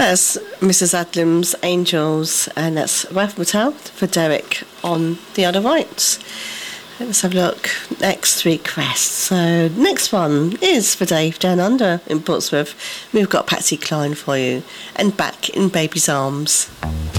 That's Mrs. Adlam's Angels, and that's Ralph Mattel for Derek on the other right. Let's have a look. Next request. So next one is for Dave down under in Portsmouth. We've got Patsy Cline for you, and Back in Baby's Arms.